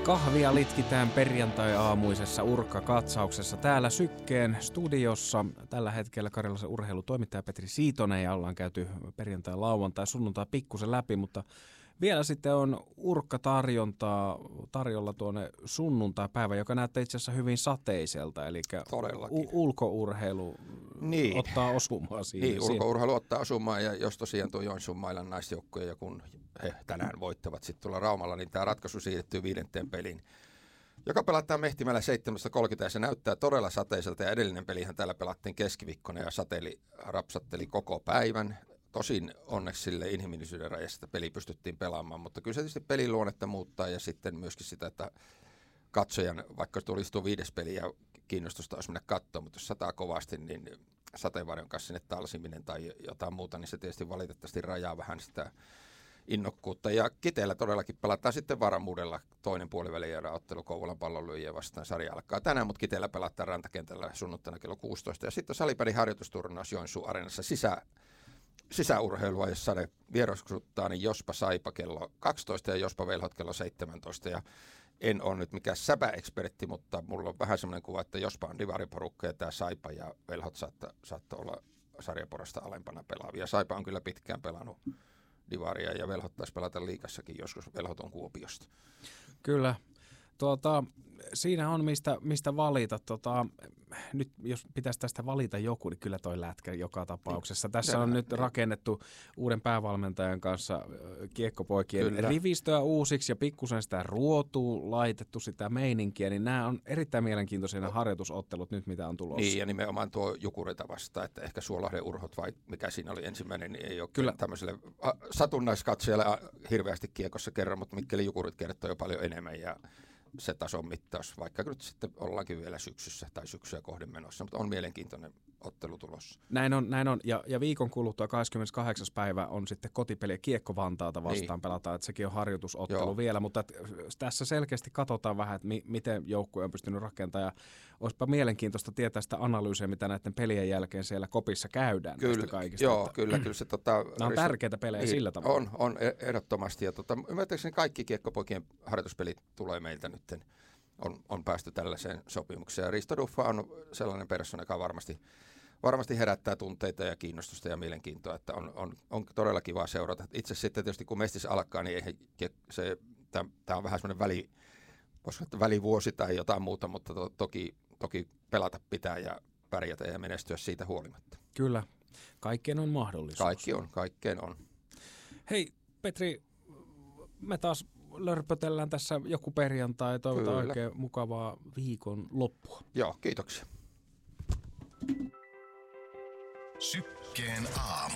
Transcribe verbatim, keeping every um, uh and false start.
Kahvia litkitään perjantai-aamuisessa Urkka-katsauksessa täällä Sykkeen studiossa. Tällä hetkellä Karjalaisen urheilutoimittaja Petri Siitonen ja ollaan käyty perjantai, lauantai, sunnuntai pikkusen läpi, mutta vielä sitten on Urkka-tarjontaa tarjolla tuonne sunnuntai-päivä, joka näyttää itse asiassa hyvin sateiselta, eli u- ulkourheilu niin. ottaa osumaa siihen. Niin, ulkourheilu ottaa osumaa, ja jos tosiaan tuo Joensuun Mailan naisjoukkoja, ja kun he tänään voittavat sitten tuolla Raumalla, niin tämä ratkaisu siirtyy viidenteen peliin, joka pelataan Mehtimällä seitsemän kolmekymmentä, ja se näyttää todella sateiselta, ja edellinen pelihän täällä pelattiin keskiviikkona, ja sateeli rapsatteli koko päivän. Tosin onneksi sille inhimillisyyden rajasta peli pystyttiin pelaamaan, mutta kyllä se tietysti pelin luonnetta muuttaa, ja sitten myöskin sitä, että katsojan, vaikka tulisi tuo viides peli ja kiinnostusta olisi mennä katsomaan, mutta jos sataa kovasti, niin sateenvarjon kanssa sinne talsiminen tai jotain muuta, niin se tietysti valitettavasti rajaa vähän sitä innokkuutta. Ja Kiteellä todellakin pelataan sitten varmuudella toinen puolivälierä ottelu Kouvolan Pallonlyöjiä vastaan. Sarja alkaa tänään, mutta Kiteellä pelataan rantakentällä sunnuntaina kello kuusitoista. Ja sitten salibändin harjoitusturnaus Joensuun Areenassa sisä, sisäurheilua, jos sade vierasksuttaa, niin Jospa Saipa kello kaksitoista ja Jospa Velhot kello seitsemäntoista. Ja en ole nyt mikään säpäekspertti, mutta mulla on vähän semmoinen kuva, että Jospa on divariporukka ja tämä Saipa ja Velhot saattaa, saattaa olla sarjaporasta alempana pelaavia. Saipa on kyllä pitkään pelannut divaria ja Velhot taisi pelata liigassakin joskus. Velhot on Kuopiosta. Kyllä. Tuota, siinä on mistä, mistä valita. Tota, nyt jos pitäisi tästä valita joku, niin kyllä toi lätkä joka tapauksessa. Tässä on nyt rakennettu uuden päävalmentajan kanssa kiekkopoikien kyllä. rivistöä uusiksi ja pikkusen sitä ruotua laitettu sitä meininkiä, niin nämä on erittäin mielenkiintoisia no. harjoitusottelut nyt, mitä on tulossa. Niin, ja nimenomaan tuo Jukureita vastaan, että ehkä Suolahden Urhot vai mikä siinä oli ensimmäinen, niin ei ole kyllä tämmöiselle satunnaiskatsojalle hirveästi kiekossa kerran, mutta Mikkeli Jukurit kertoo jo paljon enemmän ja se tason mittaus, vaikka nyt sitten ollaankin vielä syksyssä tai syksyä kohden menossa, mutta on mielenkiintoinen ottelu tulossa. Näin on, näin on. Ja, ja viikon kuluttua kahdeskymmeneskahdeksas päivä on sitten kotipeli Kiekko Vantaata vastaan niin. pelataan, että sekin on harjoitusottelu Joo. vielä, mutta tässä selkeästi katsotaan vähän, että mi, miten joukkue on pystynyt rakentamaan, ja olisipa mielenkiintoista tietää sitä analyysiä, mitä näiden pelien jälkeen siellä kopissa käydään kyllä, näistä kaikista. Joo, että, kyllä, kyllä se tota... Nämä on tärkeitä pelejä niin, sillä tavalla. On, on ehdottomasti, ja tota, ymmärtääkseni kaikki kiekkopoikien harjoituspelit tulee meiltä nyt. On, on päästy tällaiseen sopimukseen. Ja Risto Duffa on sellainen persona, joka varmasti, varmasti herättää tunteita ja kiinnostusta ja mielenkiintoa, että on, on, on todella kiva seurata. Itse sitten tietysti kun Mestis alkaa, niin ei, se, tämä on vähän semmoinen väli, välivuosi tai jotain muuta, mutta to, toki, toki pelata pitää ja pärjätä ja menestyä siitä huolimatta. Kyllä, kaikkeen on mahdollisuus. Kaikki on, kaikkeen on. Hei Petri, me taas lörpötellään tässä joku perjantai. Toivotaan Kyllä. oikein mukavaa viikon loppua. Joo, kiitoksia. Sykkeen aamu.